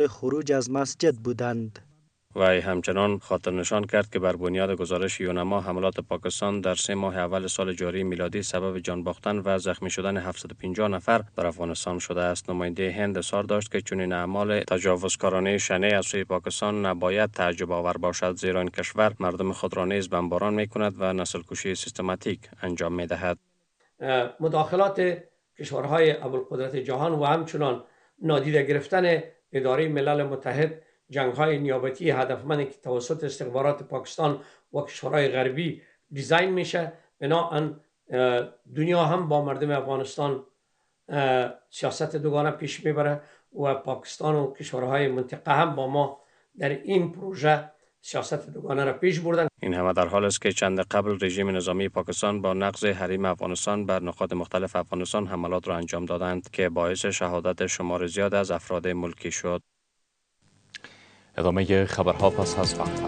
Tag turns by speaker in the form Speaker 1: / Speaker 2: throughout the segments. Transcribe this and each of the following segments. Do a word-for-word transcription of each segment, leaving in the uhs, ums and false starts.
Speaker 1: حال خروج از مسجد بودند.
Speaker 2: وی همچنان خاطر نشان کرد که بر بنیاد گزارش یونما حملات پاکستان در سه ماه اول سال جاری میلادی سبب جان باختن و زخمی شدن هفتصد و پنجاه نفر در افغانستان شده است. نماینده هند اظهار داشت که چنین اعمال تجاوزکارانه شنیع از سوی پاکستان نباید تعجب آور باشد، زیرا این کشور مردم خود را نیز بمباران می کند و نسل کشی سیستماتیک انجام می دهد.
Speaker 3: مداخلات کشورهای ابوالقدرت جهان و همچنان نادیده گرفتن اداره ملل متحد جنگ‌های نیابتی هدفمندی که توسط استخبارات پاکستان و کشورهای غربی دیزاین میشه، بنابراین دنیا هم با مردم افغانستان سیاست دوگانه پیش میبره و پاکستان و کشورهای منطقه هم با ما در این پروژه سیاست دوگانه را پیش بردن.
Speaker 2: این همه در حال است که چند قبل رژیم نظامی پاکستان با نقض حریم افغانستان بر نقاط مختلف افغانستان حملات را انجام دادند که باعث شهادت شمار زیاد از افراد ملکی شد.
Speaker 4: ادامه خبرها پس از وقفه.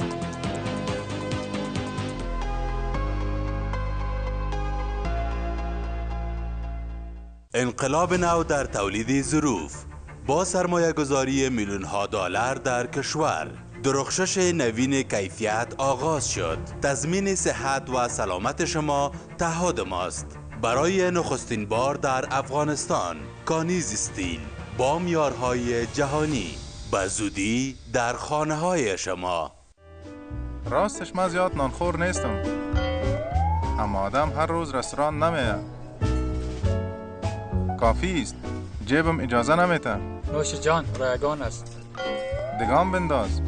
Speaker 5: انقلاب نو در تولید ظروف با سرمایه گذاری میلیون ها دلار در کشور، درخشش نوین کیفیت آغاز شد. تضمین صحت و سلامت شما تعهد ماست. برای نخستین بار در افغانستان کانیز استیل با معیارهای جهانی به زودی در خانه های شما.
Speaker 6: راستش من زیاد نانخور نیستم، اما آدم هر روز رستوران نمیه. کافی است، جیبم اجازه نمیده.
Speaker 7: نوش جان رایگان است.
Speaker 6: دگان بنداز.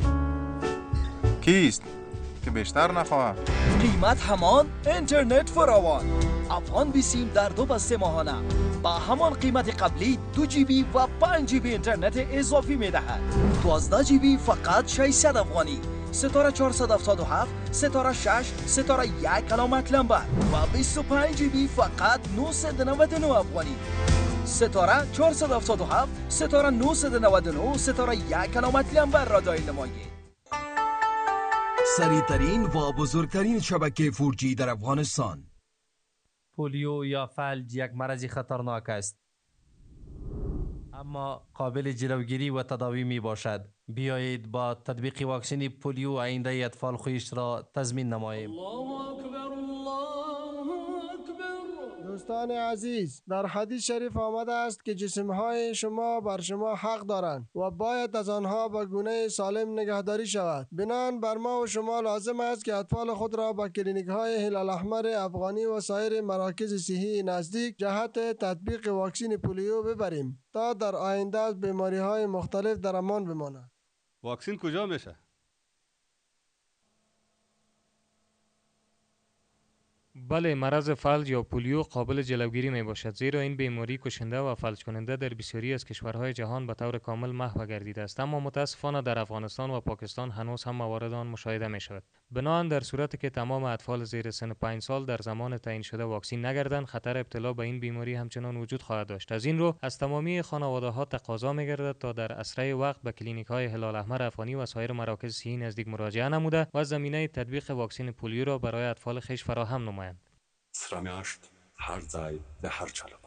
Speaker 6: کیست که بیشتر نخواهد؟
Speaker 8: قیمت همان، اینترنت فراوان. افغان بیسیم در دو بسته ماهانه با همان قیمت قبلی دو جی بی و پنج جی بی اینترنت اضافی میدهد. دوازده جی بی فقط ششصد افغانی. ستاره چهارصد و هفتاد و هفت، ستاره شش، ستاره یک علامت لمبر و بیست و پنج جی بی فقط نهصد و نود و نه افغانی. ستاره چهارصد و هفتاد و هفت، ستاره نهصد و نود و نه، ستاره یک علامت لمبر را دایر نمایید.
Speaker 9: سریعترین و بزرگترین شبکه فور جی در افغانستان.
Speaker 10: پولیو یا فلج یک مرض خطرناک است، اما قابل جلوگیری و تداوی می باشد. بیایید با تطبیق واکسن پولیو آینده اطفال خویش را تضمین نماییم.
Speaker 11: دوستان عزیز، در حدیث شریف آمده است که جسمهای شما بر شما حق دارند و باید از آنها به گونه سالم نگهداری شود. بنابراین بر ما و شما لازم است که اطفال خود را به کلینیک های هلال احمر افغانی و سایر مراکز صحی نزدیک جهت تطبیق واکسن پولیو ببریم تا در آینده از بیماری های مختلف در امان بمانند.
Speaker 12: واکسن کجا میشه؟
Speaker 13: بله، مرض فلج یا پولیو قابل جلوگیری می باشد، زیرا این بیماری کشنده و فلج کننده در بسیاری از کشورهای جهان به طور کامل محو گردیده است، اما متاسفانه در افغانستان و پاکستان هنوز هم موارد آن مشاهده می شود. بنابراین در صورتی که تمام اطفال زیر سن پنج سال در زمان تعیین شده واکسن نگردند، خطر ابتلا به این بیماری همچنان وجود خواهد داشت. از این رو از تمامی خانواده ها تقاضا می گردد تا در اسرع وقت به کلینیک های هلال احمر افغانی و سایر مراکز صحی نزدیک مراجعه نموده و زمینه تطبیق واکسن پولیو را برای اطفال خویش فراهم نمایند.
Speaker 14: سرمیاشت هر ځای د هر چا لپاره